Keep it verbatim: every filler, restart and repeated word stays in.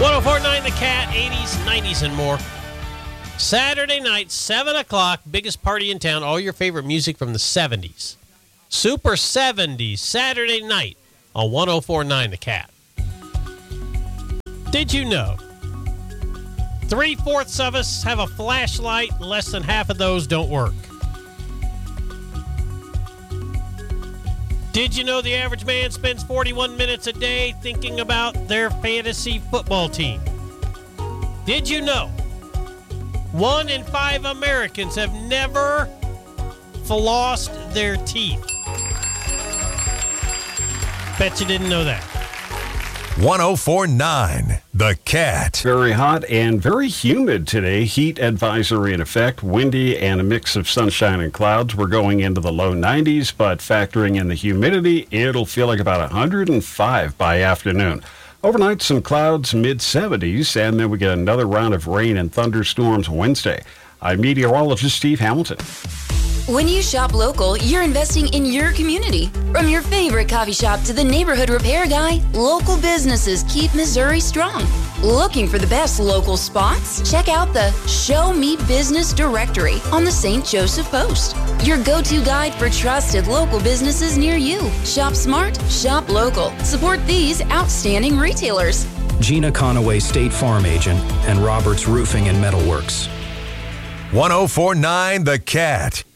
one oh four point nine The Cat, eighties, nineties, and more. Saturday night, seven o'clock, biggest party in town, all your favorite music from the seventies. Super seventies, Saturday night on one oh four point nine The Cat. Did you know three-fourths of us have a flashlight, less than half of those don't work? Did you know the average man spends forty-one minutes a day thinking about their fantasy football team? Did you know one in five Americans have never flossed their teeth? Bet you didn't know that. one oh four point nine The Cat. Very hot and very humid today. Heat advisory in effect. Windy and a mix of sunshine and clouds. We're going into the low nineties, but factoring in the humidity, it'll feel like about one hundred five by afternoon. Overnight, some clouds, mid seventies, and then we get another round of rain and thunderstorms Wednesday. I'm meteorologist Steve Hamilton. When you shop local, you're investing in your community. From your favorite coffee shop to the neighborhood repair guy, local businesses keep Missouri strong. Looking for the best local spots? Check out the Show Me Business directory on the Saint Joseph Post. Your go-to guide for trusted local businesses near you. Shop smart, shop local. Support these outstanding retailers. Gina Conaway, State Farm Agent, and Roberts Roofing and Metalworks. one oh four point nine The Cat.